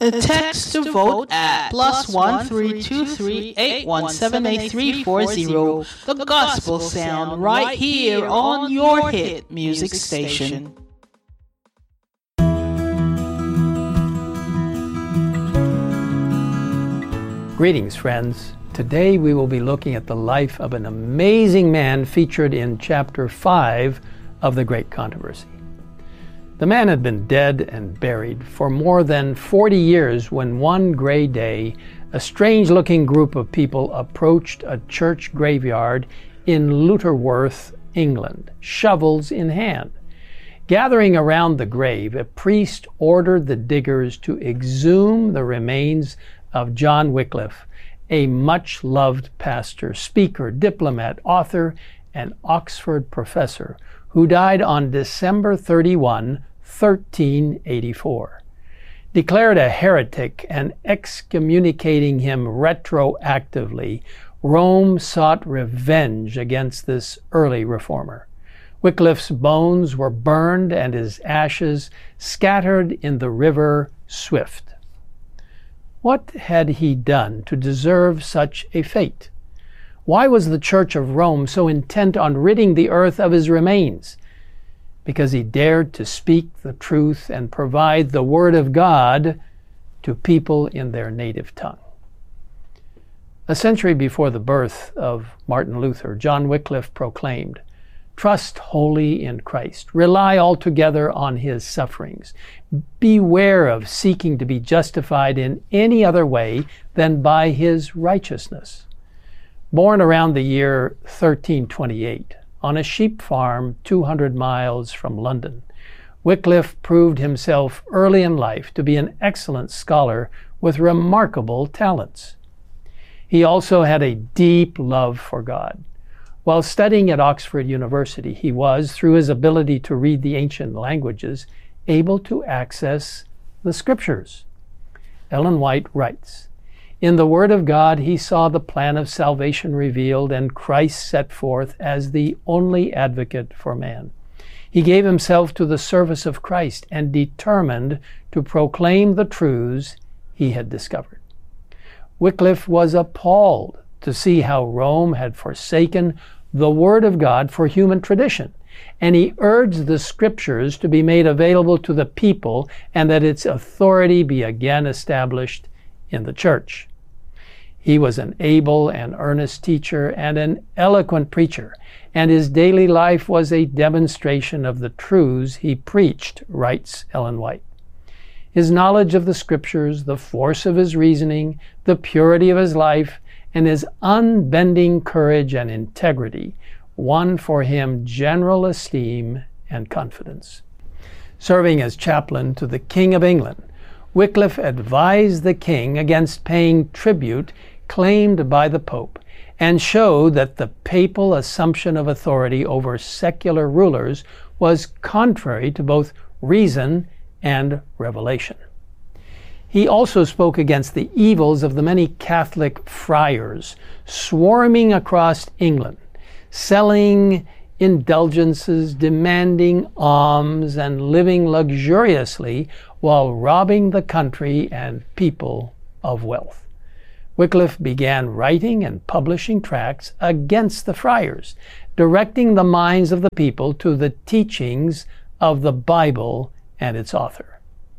Text to vote at +1 323 817 8340. The Gospel Sound right here on your hit music station. Greetings, friends. Today we will be looking at the life of an amazing man featured in chapter 5 of The Great Controversy. The man had been dead and buried for more than 40 years when one gray day, a strange-looking group of people approached a church graveyard in Lutterworth, England, shovels in hand. Gathering around the grave, a priest ordered the diggers to exhume the remains of John Wycliffe, a much-loved pastor, speaker, diplomat, author, and Oxford professor who died on December 31, 1384. Declared a heretic and excommunicating him retroactively, Rome sought revenge against this early reformer. Wycliffe's bones were burned and his ashes scattered in the river Swift. What had he done to deserve such a fate? Why was the Church of Rome so intent on ridding the earth of his remains? Because he dared to speak the truth and provide the Word of God to people in their native tongue. A century before the birth of Martin Luther, John Wycliffe proclaimed, "Trust wholly in Christ. Rely altogether on his sufferings. Beware of seeking to be justified in any other way than by his righteousness." Born around the year 1328, on a sheep farm 200 miles from London, Wycliffe proved himself early in life to be an excellent scholar with remarkable talents. He also had a deep love for God. While studying at Oxford University, he was, through his ability to read the ancient languages, able to access the Scriptures. Ellen White writes, "In the Word of God, he saw the plan of salvation revealed and Christ set forth as the only advocate for man. He gave himself to the service of Christ and determined to proclaim the truths he had discovered." Wycliffe was appalled to see how Rome had forsaken the Word of God for human tradition, and he urged the Scriptures to be made available to the people and that its authority be again established in the Church. He was an able and earnest teacher and an eloquent preacher, and his daily life was a demonstration of the truths he preached, writes Ellen White. His knowledge of the Scriptures, the force of his reasoning, the purity of his life, and his unbending courage and integrity won for him general esteem and confidence. Serving as chaplain to the King of England, Wycliffe advised the king against paying tribute claimed by the Pope and showed that the papal assumption of authority over secular rulers was contrary to both reason and revelation. He also spoke against the evils of the many Catholic friars swarming across England, selling indulgences, demanding alms, and living luxuriously while robbing the country and people of wealth. Wycliffe began writing and publishing tracts against the friars, directing the minds of the people to the teachings of the Bible and its author.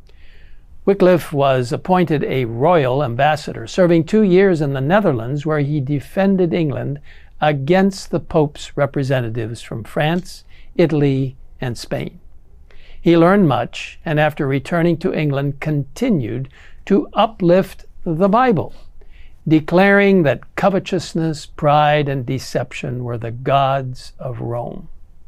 Wycliffe was appointed a royal ambassador, serving 2 years in the Netherlands, where he defended England against the Pope's representatives from France, Italy, and Spain. He learned much, and after returning to England, continued to uplift the Bible, declaring that covetousness, pride, and deception were the gods of Rome.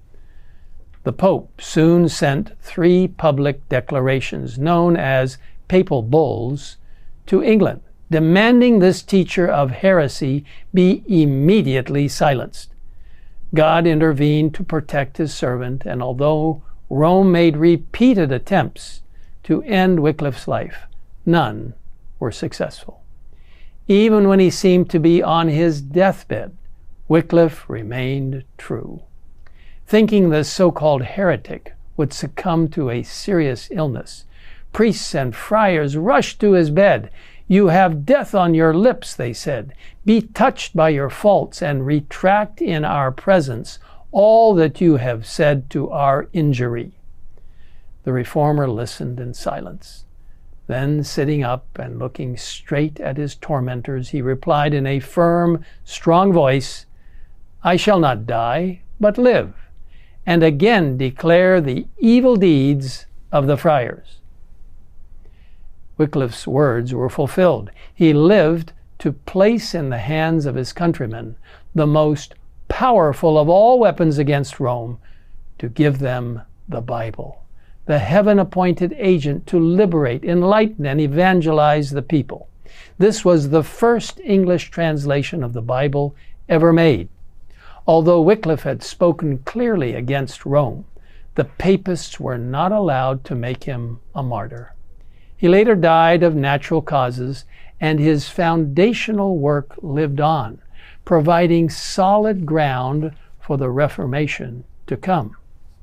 The Pope soon sent 3 public declarations, known as papal bulls, to England, demanding this teacher of heresy be immediately silenced. God intervened to protect his servant, and although Rome made repeated attempts to end Wycliffe's life, none were successful. Even when he seemed to be on his deathbed, Wycliffe remained true. Thinking the so-called heretic would succumb to a serious illness, priests and friars rushed to his bed. "You have death on your lips," they said. "Be touched by your faults and retract in our presence all that you have said to our injury." The reformer listened in silence. Then, sitting up and looking straight at his tormentors, he replied in a firm, strong voice, "I shall not die, but live, and again declare the evil deeds of the friars." Wycliffe's words were fulfilled. He lived to place in the hands of his countrymen the most powerful of all weapons against Rome, to give them the Bible, the heaven-appointed agent to liberate, enlighten, and evangelize the people. This was the first English translation of the Bible ever made. Although Wycliffe had spoken clearly against Rome, the papists were not allowed to make him a martyr. He later died of natural causes, and his foundational work lived on, providing solid ground for the Reformation to come.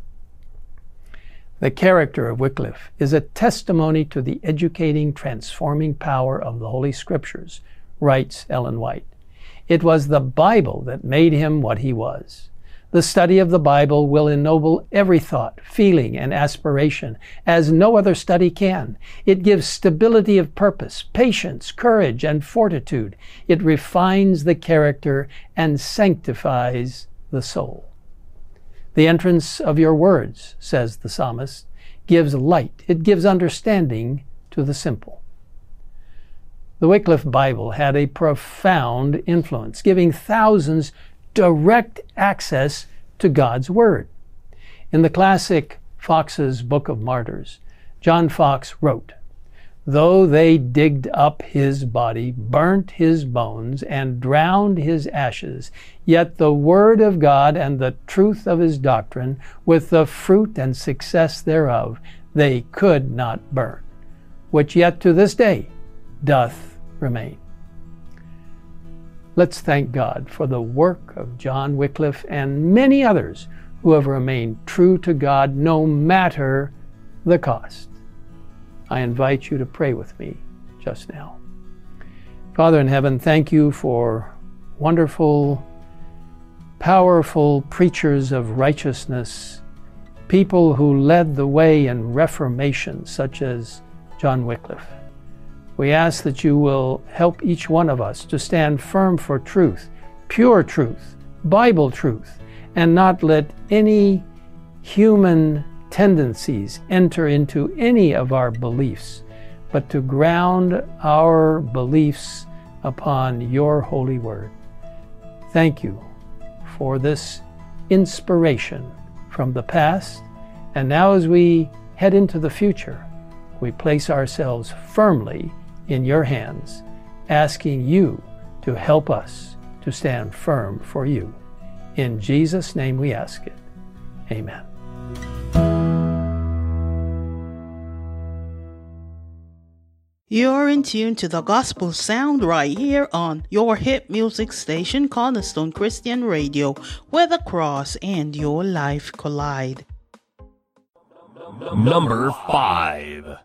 The character of Wycliffe is a testimony to the educating, transforming power of the Holy Scriptures, writes Ellen White. It was the Bible that made him what he was. The study of the Bible will ennoble every thought, feeling, and aspiration, as no other study can. It gives stability of purpose, patience, courage, and fortitude. It refines the character and sanctifies the soul. "The entrance of your words," says the psalmist, "gives light. It gives understanding to the simple." The Wycliffe Bible had a profound influence, giving thousands direct access to God's Word. In the classic Fox's Book of Martyrs, John Fox wrote, "Though they digged up his body, burnt his bones, and drowned his ashes, yet the Word of God and the truth of his doctrine, with the fruit and success thereof, they could not burn, which yet to this day doth remain." Let's thank God for the work of John Wycliffe and many others who have remained true to God no matter the cost. I invite you to pray with me just now. Father in heaven, thank you for wonderful, powerful preachers of righteousness, people who led the way in Reformation, such as John Wycliffe. We ask that you will help each one of us to stand firm for truth, pure truth, Bible truth, and not let any human tendencies enter into any of our beliefs, but to ground our beliefs upon your holy word. Thank you for this inspiration from the past, and now as we head into the future, we place ourselves firmly in your hands, asking you to help us to stand firm for you. In Jesus' name we ask it. Amen. You're in tune to the gospel sound right here on your hit music station, Cornerstone Christian Radio, where the cross and your life collide. Number 5.